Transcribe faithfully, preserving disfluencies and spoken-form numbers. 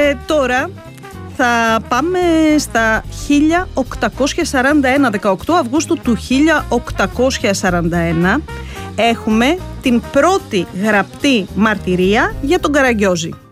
τώρα θα πάμε στα χίλια οκτακόσια σαράντα ένα, δεκαοκτώ Αυγούστου του χίλια οκτακόσια σαράντα ένα. Έχουμε την πρώτη γραπτή μαρτυρία για τον Καραγκιόζη.